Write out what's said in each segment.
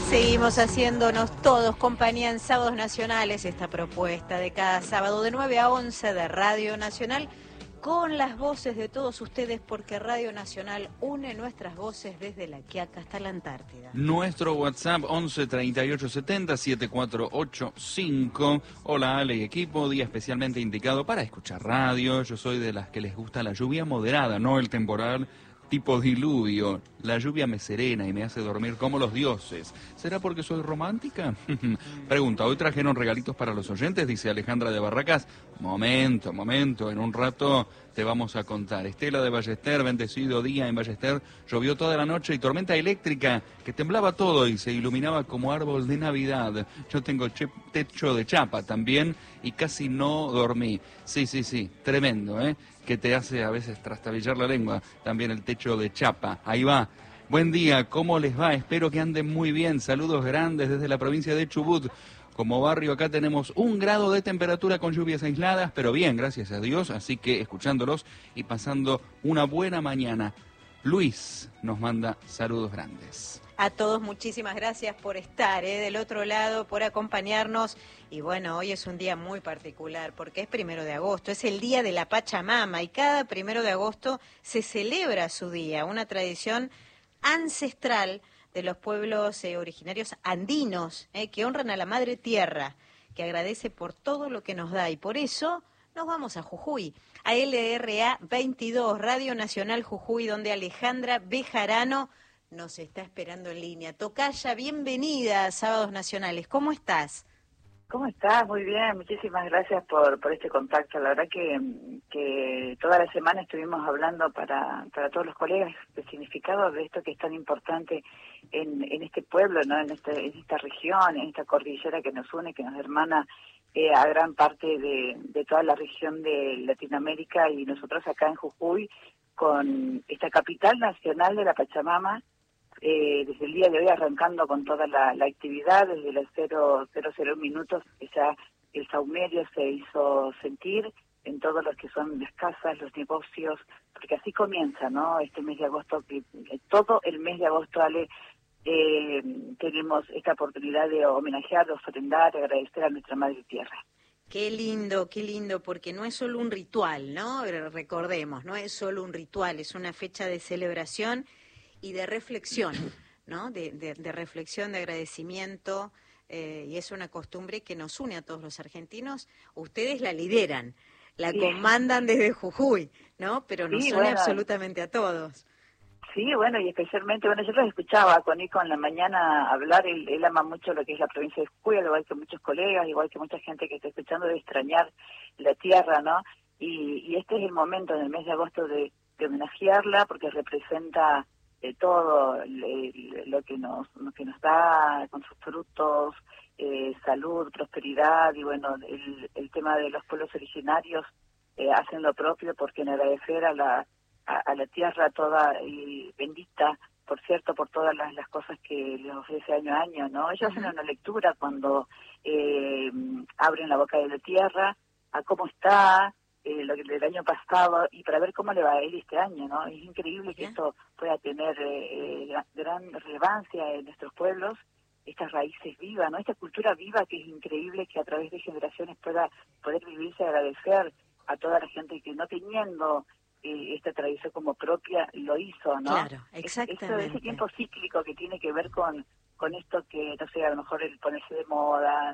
Seguimos haciéndonos todos compañía en Sábados Nacionales, esta propuesta de cada sábado de 9 a 11 de Radio Nacional, con las voces de todos ustedes, porque Radio Nacional une nuestras voces desde La Quiaca hasta la Antártida. Nuestro WhatsApp 11 38 70 7485. Hola Ale y equipo, día especialmente indicado para escuchar radio. Yo soy de las que les gusta la lluvia moderada, no el temporal tipo diluvio. La lluvia me serena y me hace dormir como los dioses. ¿Será porque soy romántica? Pregunta, ¿hoy trajeron regalitos para los oyentes? Dice Alejandra de Barracas. Momento, en un rato te vamos a contar. Estela de Ballester, bendecido día en Ballester. Llovió toda la noche y tormenta eléctrica que temblaba todo y se iluminaba como árbol de Navidad. Yo tengo techo de chapa también y casi no dormí. Sí, tremendo, ¿eh? Que te hace a veces trastabillar la lengua, también el techo de chapa. Ahí va. Buen día, ¿cómo les va? Espero que anden muy bien. Saludos grandes desde la provincia de Chubut. Como barrio acá tenemos 1 grado de temperatura con lluvias aisladas, pero bien, gracias a Dios, así que escuchándolos y pasando una buena mañana. Luis nos manda saludos grandes. A todos muchísimas gracias por estar del otro lado, por acompañarnos. Y bueno, hoy es un día muy particular porque es 1 de agosto, es el día de la Pachamama y cada 1 de agosto se celebra su día, una tradición ancestral de los pueblos originarios andinos que honran a la Madre Tierra, que agradece por todo lo que nos da y por eso nos vamos a Jujuy, a LRA 22, Radio Nacional Jujuy, donde Alejandra Bejarano nos está esperando en línea. Tocaya, bienvenida a Sábados Nacionales. ¿Cómo estás? ¿Cómo estás? Muy bien, muchísimas gracias por este contacto. La verdad que toda la semana estuvimos hablando para todos los colegas el significado de esto que es tan importante en este pueblo, ¿no? En esta región, en esta cordillera que nos une, que nos hermana a gran parte de toda la región de Latinoamérica, y nosotros acá en Jujuy con esta capital nacional de la Pachamama. Desde el día de hoy arrancando con toda la actividad, desde los 0:00 minutos ya el saumerio se hizo sentir en todos los que son las casas, los negocios, porque así comienza, ¿no? Este mes de agosto, que todo el mes de agosto, Ale, tenemos esta oportunidad de homenajear, de ofrendar, de agradecer a nuestra Madre Tierra. Qué lindo, porque no es solo un ritual, ¿no? Recordemos, no es solo un ritual, es una fecha de celebración y de reflexión, ¿no? De reflexión, de agradecimiento, y es una costumbre que nos une a todos los argentinos. Ustedes la lideran, la comandan desde Jujuy, ¿no? Pero nos une absolutamente a todos. Sí, bueno, y especialmente, yo los escuchaba con Nico en la mañana hablar, él ama mucho lo que es la provincia de Jujuy, al igual que muchos colegas, igual que mucha gente que está escuchando, de extrañar la tierra, ¿no? Y este es el momento, en el mes de agosto, de homenajearla, porque representa todo lo que nos da con sus frutos, salud, prosperidad, y bueno, el tema de los pueblos originarios hacen lo propio, porque en agradecer a la tierra toda y bendita, por cierto, por todas las cosas que les ofrece año a año, ¿no? Ellos hacen una lectura cuando abren la boca de la tierra, a cómo está, lo que del año pasado, y para ver cómo le va a ir este año, ¿no? Es increíble que esto pueda tener gran relevancia en nuestros pueblos, estas raíces vivas, ¿no? Esta cultura viva que es increíble, que a través de generaciones pueda poder vivirse, agradecer a toda la gente que no teniendo esta tradición como propia lo hizo, ¿no? Claro, exactamente. Ese tiempo cíclico que tiene que ver con esto que, no sé, a lo mejor el ponerse de moda,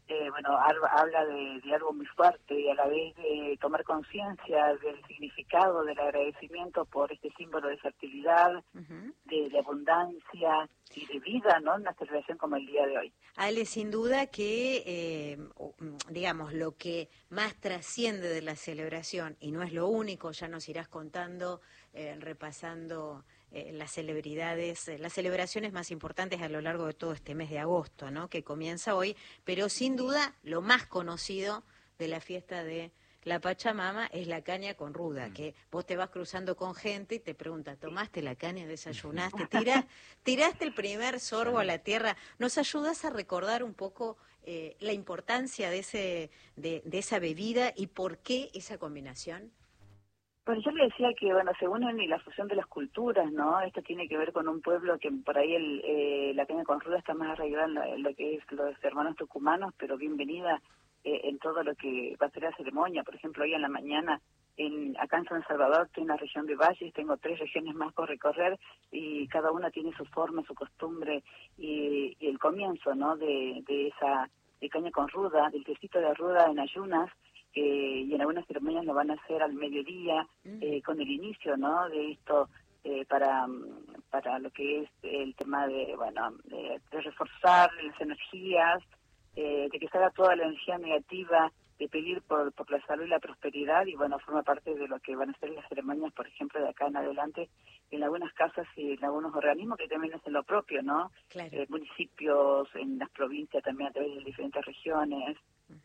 habla de algo muy fuerte, y a la vez de tomar conciencia del significado del agradecimiento por este símbolo de fertilidad, de abundancia y de vida, ¿no? En una celebración como el día de hoy. Ale, sin duda que, digamos, lo que más trasciende de la celebración, y no es lo único, ya nos irás contando, repasando las celebridades, las celebraciones más importantes a lo largo de todo este mes de agosto, ¿no? Que comienza hoy, pero sin duda lo más conocido de la fiesta de la Pachamama es la caña con ruda, que vos te vas cruzando con gente y te pregunta, ¿tomaste la caña, desayunaste, tiraste el primer sorbo a la tierra? ¿Nos ayudás a recordar un poco la importancia de esa bebida y por qué esa combinación? Bueno, yo le decía que, bueno, se unen y la fusión de las culturas, ¿no? Esto tiene que ver con un pueblo que por ahí la caña con ruda está más arraigada en lo que es los hermanos tucumanos, pero bienvenida en todo lo que va a ser la ceremonia. Por ejemplo, hoy en la mañana, acá en San Salvador, estoy en la región de Valles, tengo 3 regiones más por recorrer y cada una tiene su forma, su costumbre y el comienzo, ¿no? De esa de caña con ruda, del tecito de ruda en ayunas, y en algunas ceremonias lo van a hacer al mediodía, con el inicio, ¿no? De esto para lo que es el tema de, bueno, de reforzar las energías, de que salga toda la energía negativa, de pedir por la salud y la prosperidad, y bueno, forma parte de lo que van a ser las ceremonias, por ejemplo, de acá en adelante, en algunas casas y en algunos organismos que también hacen lo propio, ¿no? Claro. Municipios, en las provincias también a través de diferentes regiones.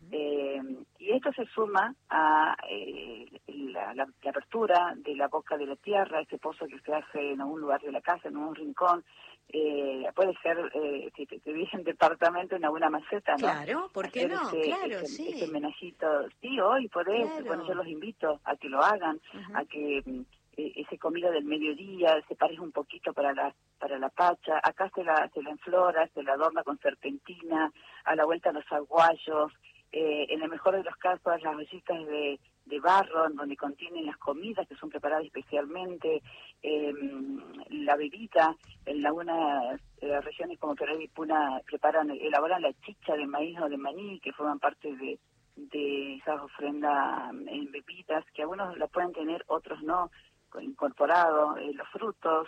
Y esto se suma a la apertura de la boca de la tierra, este pozo que se hace en algún lugar de la casa, en un rincón, puede ser, si te vives en departamento, en alguna maceta, ¿no? Claro, ¿por qué no? Claro, sí. Ese homenajito, sí, hoy podés, claro. Bueno, yo los invito a que lo hagan, a que ese comida del mediodía separes un poquito para la pacha, acá se la enflora, se la adorna con serpentina, a la vuelta los aguayos, en el mejor de los casos las ollitas de barro, en donde contienen las comidas que son preparadas especialmente, la bebida, en algunas regiones como Perú y Puna elaboran la chicha de maíz o de maní, que forman parte de esas ofrendas en bebidas, que algunos la pueden tener, otros no, incorporado, los frutos,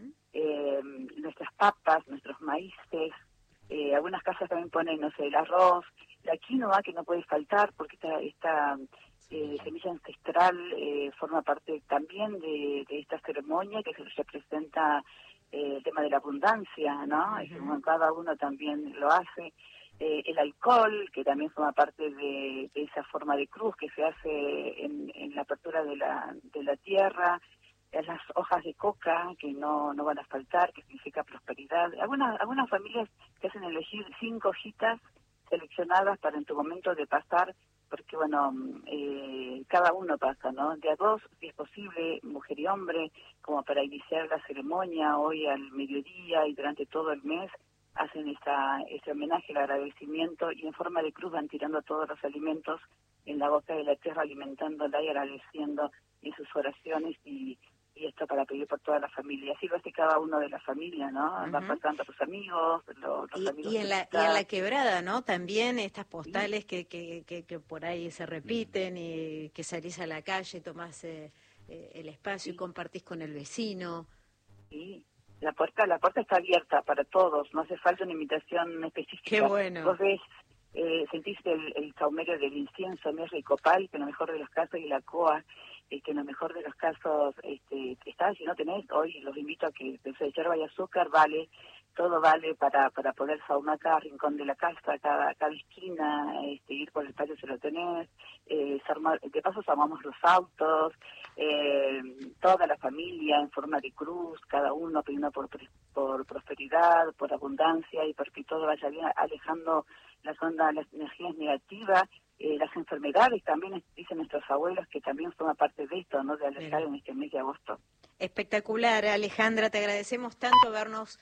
nuestras papas, nuestros maíces, algunas casas también ponen, no sé, el arroz, la quinoa, que no puede faltar porque esta semilla ancestral forma parte también de esta ceremonia que se representa el tema de la abundancia, ¿no? Cada uno también lo hace. El alcohol, que también forma parte de esa forma de cruz que se hace en la apertura de la tierra, las hojas de coca, que no van a faltar, que significa prosperidad. Algunas familias te hacen elegir 5 hojitas seleccionadas para en tu momento de pasar, porque bueno, cada uno pasa, ¿no? De a 2, si es posible, mujer y hombre, como para iniciar la ceremonia hoy al mediodía y durante todo el mes, hacen ese homenaje, el agradecimiento, y en forma de cruz van tirando todos los alimentos en la boca de la tierra, alimentándola y agradeciendo en sus oraciones, y esto para pedir por toda la familia. Así lo hace cada uno de la familia, ¿no? Va pasando a tus amigos, los amigos. Y en la quebrada, ¿no? También estas postales que por ahí se repiten, y que salís a la calle, tomás el espacio y compartís con el vecino. Sí. La puerta está abierta para todos, no hace falta una invitación específica. Qué bueno. Vos ves, sentís el saumerio del incienso, mirra y copal, que en lo mejor de los casos, y la coa, que en lo mejor de los casos está. Si no tenés, hoy los invito a que de yerba y azúcar todo vale para poder saumar cada rincón de la casa, cada esquina, ir por el patio si lo tenés, de paso saumamos los autos, toda la familia en forma de cruz, cada uno pidiendo por prosperidad, por abundancia, y porque todo vaya bien, alejando las energías negativas, las enfermedades también, dicen nuestros abuelos, que también forma parte de esto, ¿no? De alejar en este mes de agosto. Espectacular, Alejandra, te agradecemos tanto habernos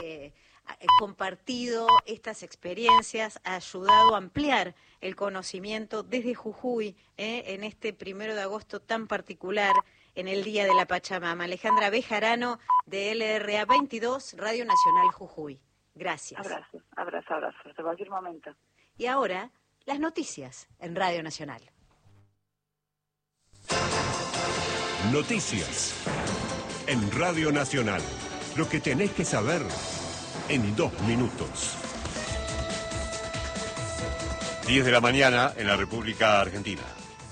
compartido estas experiencias, ayudado a ampliar el conocimiento desde Jujuy, en este 1 de agosto tan particular, en el Día de la Pachamama. Alejandra Bejarano, de LRA 22, Radio Nacional Jujuy. Gracias. Abrazo, hasta cualquier momento. Y ahora, las noticias en Radio Nacional. Noticias en Radio Nacional. Lo que tenés que saber en 2 minutos. 10 de la mañana en la República Argentina.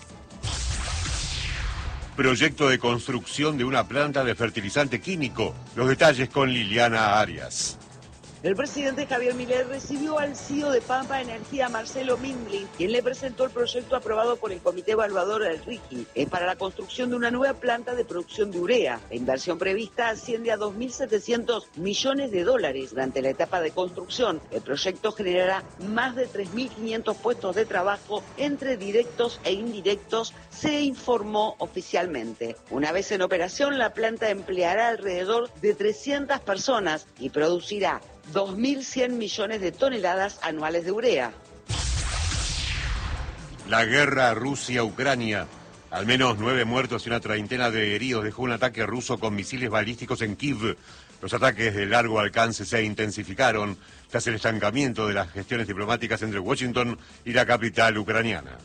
Proyecto de construcción de una planta de fertilizante químico. Los detalles con Liliana Arias. El presidente Javier Milei recibió al CEO de Pampa Energía, Marcelo Mindlin, quien le presentó el proyecto aprobado por el Comité Evaluador del RIGI. Es para la construcción de una nueva planta de producción de urea. La inversión prevista asciende a $2.700 millones durante la etapa de construcción. El proyecto generará más de 3.500 puestos de trabajo entre directos e indirectos, se informó oficialmente. Una vez en operación, la planta empleará alrededor de 300 personas y producirá 2.100 millones de toneladas anuales de urea. La guerra Rusia-Ucrania. Al menos 9 muertos y una treintena de heridos dejó un ataque ruso con misiles balísticos en Kiev. Los ataques de largo alcance se intensificaron tras el estancamiento de las gestiones diplomáticas entre Washington y la capital ucraniana.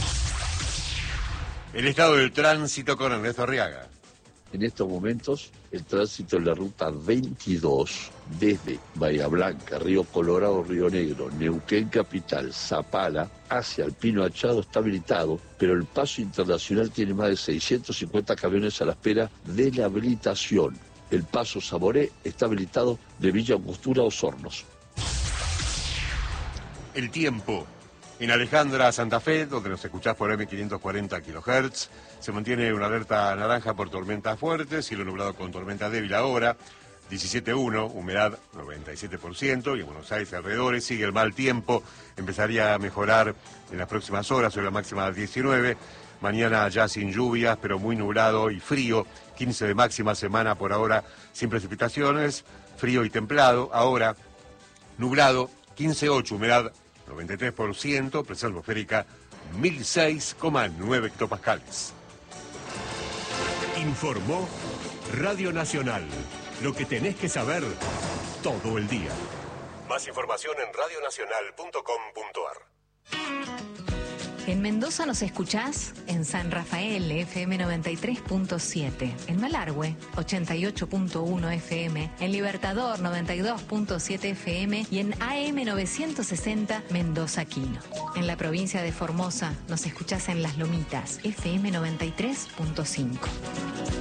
El estado del tránsito con Ernesto Arriaga. En estos momentos, el tránsito en la ruta 22, desde Bahía Blanca, Río Colorado, Río Negro, Neuquén Capital, Zapala, hacia el Pino Achado está habilitado, pero el paso internacional tiene más de 650 camiones a la espera de la habilitación. El paso Saboré está habilitado de Villa Angostura a Osornos. El tiempo. En Alejandra, Santa Fe, donde nos escuchás por M540 kHz, se mantiene una alerta naranja por tormentas fuertes, cielo nublado con tormenta débil ahora, 17.1, humedad 97%, y en Buenos Aires alrededores sigue el mal tiempo, empezaría a mejorar en las próximas horas, sobre la máxima 19, mañana ya sin lluvias, pero muy nublado y frío, 15 de máxima, semana por ahora sin precipitaciones, frío y templado, ahora nublado, 15.8, humedad 93%, presión atmosférica 1006,9 hectopascales. Informó Radio Nacional. Lo que tenés que saber todo el día. Más información en radionacional.com.ar. En Mendoza nos escuchás en San Rafael, FM 93.7, en Malargüe, 88.1 FM, en Libertador, 92.7 FM y en AM 960, Mendoza Quino. En la provincia de Formosa nos escuchás en Las Lomitas, FM 93.5.